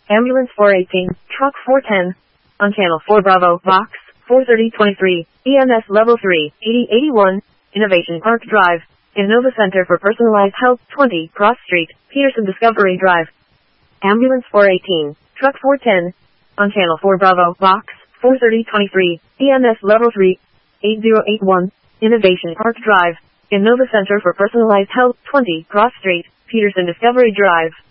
Ambulance 418, Truck 410. On Channel 4 Bravo, Box 43023, EMS Level 3, 8081, Innovation Park Drive, Innova Center for Personalized Health, 20 Cross Street, Peterson Discovery Drive. Ambulance 418, Truck 410. On Channel 4 Bravo, Box 43023, EMS Level 3, 8081, Innovation Park Drive, Innova Center for Personalized Health, 20 Cross Street, Peterson Discovery Drive.